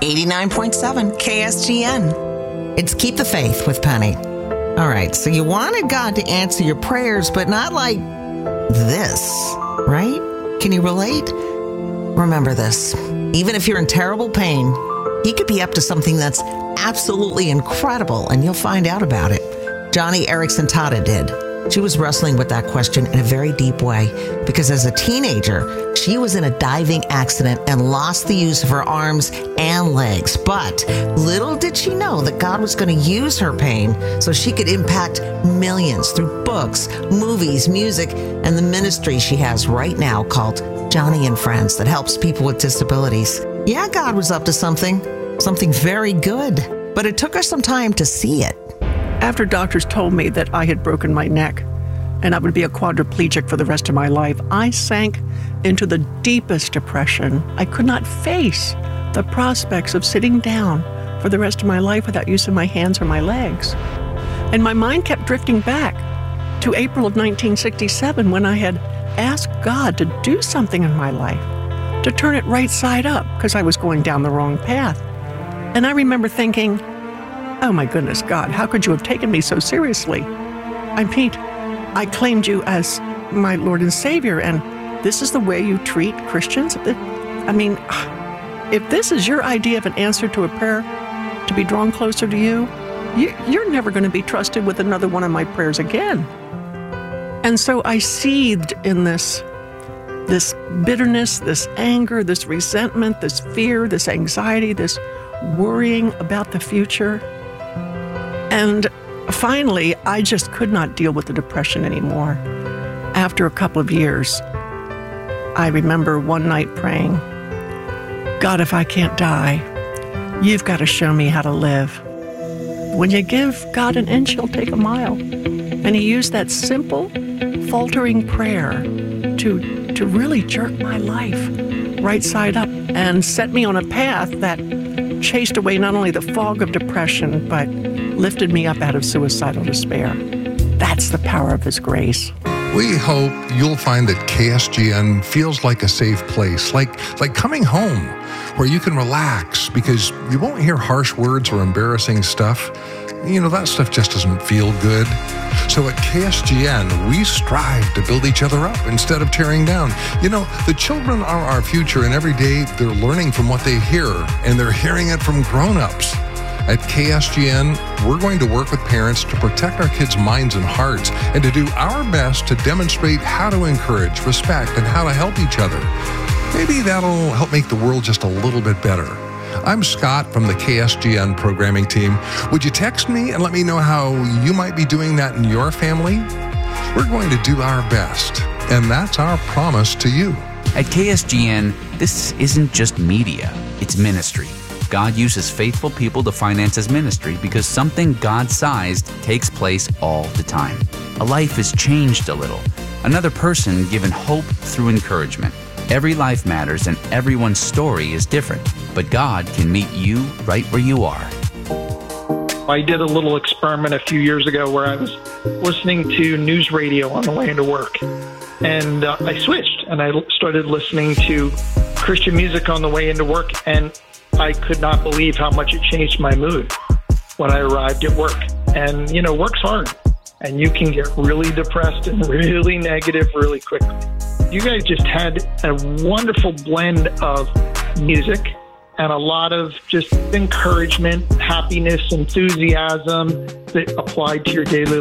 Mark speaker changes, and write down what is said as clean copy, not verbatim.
Speaker 1: 89.7 KSGN.
Speaker 2: It's Keep the Faith with Penny. All right, so you wanted God to answer your prayers, but not like this, right? Can you relate? Remember this. Even if you're in terrible pain, He could be up to something that's absolutely incredible, and you'll find out about it. Joni Eareckson Tada did. She was wrestling with that question in a very deep way because as a teenager, she was in a diving accident and lost the use of her arms and legs. But little did she know that God was going to use her pain so she could impact millions through books, movies, music, and the ministry she has right now called Joni and Friends that helps people with disabilities. Yeah, God was up to something very good, but it took her some time to see it.
Speaker 3: After doctors told me that I had broken my neck and I would be a quadriplegic for the rest of my life, I sank into the deepest depression. I could not face the prospects of sitting down for the rest of my life without use of my hands or my legs. And my mind kept drifting back to April of 1967 when I had asked God to do something in my life, to turn it right side up because I was going down the wrong path. And I remember thinking, oh my goodness, God, how could you have taken me so seriously? I'm Pete. I claimed you as my Lord and Savior, and this is the way you treat Christians? I mean, if this is your idea of an answer to a prayer to be drawn closer to you, you're never going to be trusted with another one of my prayers again. And so I seethed in this bitterness, this anger, this resentment, this fear, this anxiety, this worrying about the future. And finally, I just could not deal with the depression anymore. After a couple of years, I remember one night praying, God, if I can't die, you've got to show me how to live. When you give God an inch, He'll take a mile. And He used that simple, faltering prayer to really jerk my life right side up and set me on a path that chased away not only the fog of depression, but lifted me up out of suicidal despair. That's the power of His grace.
Speaker 4: We hope you'll find that KSGN feels like a safe place, like coming home, where you can relax because you won't hear harsh words or embarrassing stuff. You know, that stuff just doesn't feel good. So at KSGN, we strive to build each other up instead of tearing down. You know, the children are our future, and every day they're learning from what they hear, and they're hearing it from grown-ups. At KSGN, we're going to work with parents to protect our kids' minds and hearts and to do our best to demonstrate how to encourage, respect, and how to help each other. Maybe that'll help make the world just a little bit better. I'm Scott from the KSGN programming team. Would you text me and let me know how you might be doing that in your family? We're going to do our best, and that's our promise to you.
Speaker 5: At KSGN, this isn't just media, it's ministry. God uses faithful people to finance His ministry because something God-sized takes place all the time. A life is changed a little. Another person given hope through encouragement. Every life matters and everyone's story is different, but God can meet you right where you are.
Speaker 6: I did a little experiment a few years ago where I was listening to news radio on the way into work. And I switched and I started listening to Christian music on the way into work, and I could not believe how much it changed my mood when I arrived at work. And, you know, work's hard, and you can get really depressed and really negative really quickly. You guys just had a wonderful blend of music and a lot of just encouragement, happiness, enthusiasm that applied to your daily life.